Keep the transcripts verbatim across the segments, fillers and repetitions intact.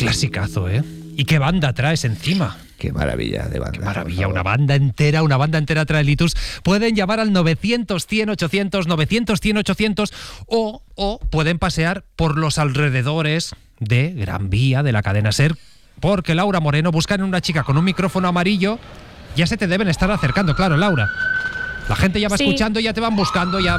clasicazo, ¿eh? ¿Y qué banda traes encima? Qué maravilla de banda. Qué maravilla, una banda entera, una banda entera trae Litus. Pueden llamar al novecientos, cien, ochocientos, novecientos, cien, ochocientos o, o pueden pasear por los alrededores de Gran Vía, de la cadena SER, porque Laura Moreno, buscan una chica con un micrófono amarillo, ya se te deben estar acercando, claro, Laura. La gente ya va sí. escuchando, ya te van buscando, ya...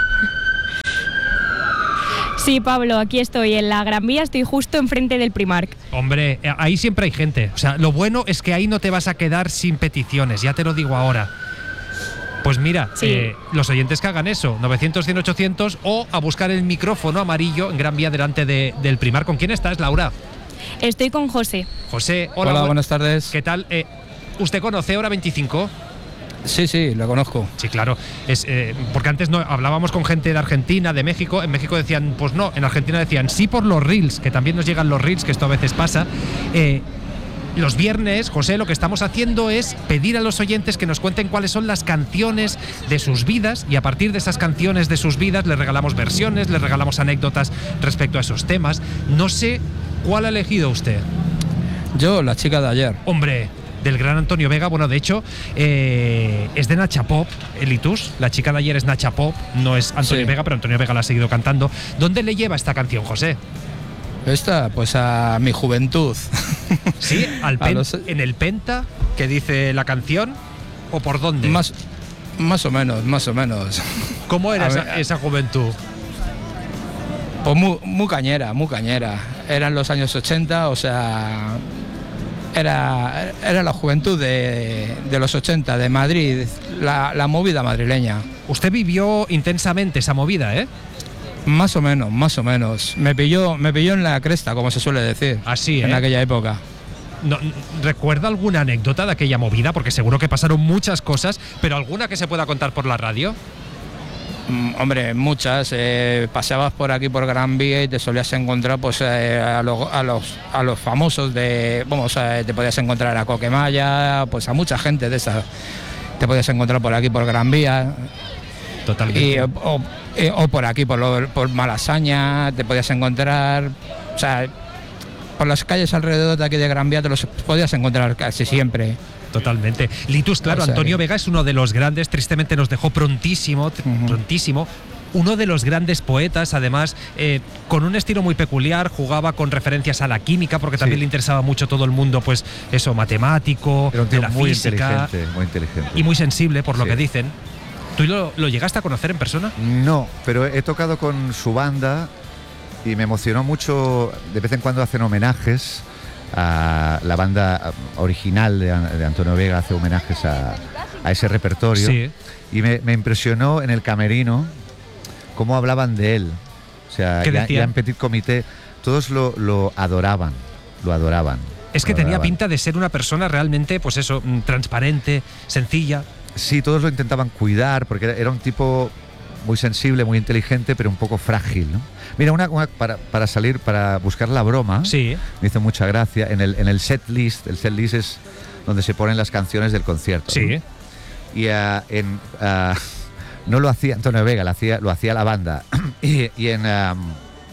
Sí, Pablo, aquí estoy en la Gran Vía, estoy justo enfrente del Primark. Hombre, ahí siempre hay gente. O sea, lo bueno es que ahí no te vas a quedar sin peticiones, ya te lo digo ahora. Pues mira, sí. eh, los oyentes que hagan eso, novecientos, cien, ochocientos, o a buscar el micrófono amarillo en Gran Vía delante de, del Primark. ¿Con quién estás, Laura? Estoy con José. José, hola. Hola, buenas tardes. ¿Qué tal? Eh, ¿Usted conoce Hora veinticinco? Sí, sí, lo conozco. Sí, claro. Es, eh, porque antes no hablábamos con gente de Argentina, de México. En México decían, pues no. En Argentina decían, sí por los reels, que también nos llegan los reels, que esto a veces pasa. Eh, los viernes, José, lo que estamos haciendo es pedir a los oyentes que nos cuenten cuáles son las canciones de sus vidas, y a partir de esas canciones de sus vidas les regalamos versiones, les regalamos anécdotas respecto a esos temas. No sé cuál ha elegido usted. Yo, La chica de ayer. Hombre, del gran Antonio Vega. Bueno, de hecho, eh, es de Nacha Pop, Litus. La chica de ayer es Nacha Pop, no es Antonio sí. Vega, pero Antonio Vega la ha seguido cantando. ¿Dónde le lleva esta canción, José? Esta, pues a mi juventud. ¿Sí? Al pen, los... ¿En el Penta que dice la canción? ¿O por dónde? Más, más o menos, más o menos. ¿Cómo era esa, esa juventud? Pues muy, muy cañera, muy cañera. Eran los años ochenta, o sea... Era, era la juventud de, de los ochenta, de Madrid, la, la movida madrileña. Usted vivió intensamente esa movida, ¿eh? Más o menos, más o menos. Me pilló, me pilló en la cresta, como se suele decir. Así, ¿eh? En aquella época. No, ¿recuerda alguna anécdota de aquella movida? Porque seguro que pasaron muchas cosas, pero ¿alguna que se pueda contar por la radio? Mm, hombre, muchas. Eh, paseabas por aquí por Gran Vía y te solías encontrar pues eh, a, lo, a los a los famosos de, vamos, eh, te podías encontrar a Coquemaya, pues a mucha gente de esa. Te podías encontrar por aquí por Gran Vía. Totalmente. Y, o, eh, o por aquí por, lo, por Malasaña te podías encontrar, o sea, por las calles alrededor de aquí de Gran Vía te los podías encontrar casi siempre. Totalmente. Litus, claro, o sea, Antonio Vega es uno de los grandes, tristemente nos dejó prontísimo, uh-huh. prontísimo. Uno de los grandes poetas, además, eh, con un estilo muy peculiar, jugaba con referencias a la química, porque también sí. le interesaba mucho todo el mundo, pues eso, matemático, Era un tío de la muy física. Inteligente, muy inteligente. Y muy sensible, por lo sí. que dicen. ¿Tú lo, lo llegaste a conocer en persona? No, pero he tocado con su banda y me emocionó mucho. De vez en cuando hacen homenajes a la banda original de, de Antonio Vega, hace homenajes a, a ese repertorio. Sí. Y me, me impresionó en el camerino cómo hablaban de él. O sea, ya, ya en Petit Comité todos lo, lo adoraban, lo adoraban. Es que lo tenía adoraban. pinta de ser una persona realmente, pues eso, transparente, sencilla. Sí, todos lo intentaban cuidar, porque era, era un tipo muy sensible, muy inteligente, pero un poco frágil, ¿no? Mira, una, una para, para salir, para buscar la broma, sí. me hizo mucha gracia, en el, en el set list, el set list es donde se ponen las canciones del concierto. Sí. ¿no? Y uh, en, uh, no lo hacía Antonio Vega, lo hacía, lo hacía la banda. y, y en, um,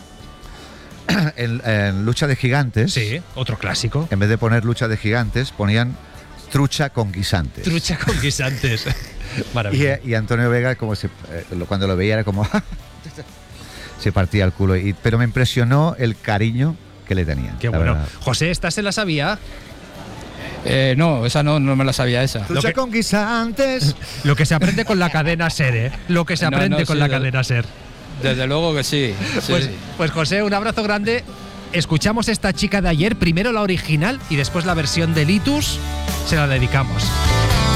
en, en Lucha de Gigantes, sí, otro clásico. En vez de poner Lucha de Gigantes, ponían Trucha con guisantes. Trucha con guisantes. Maravilloso. Y, y Antonio Vega, como se, eh, cuando lo veía, era como se partía el culo. Y, pero me impresionó el cariño que le tenían. Qué bueno. Verdad. José, ¿esta se la sabía? Eh, no, esa no, no me la sabía esa. Trucha con guisantes. Lo que se aprende con la cadena SER, ¿eh? Lo que se aprende no, no, con sí, la de, cadena SER. Desde luego que sí. sí. Pues, pues José, un abrazo grande. Escuchamos esta chica de ayer, primero la original y después la versión de Litus, se la dedicamos.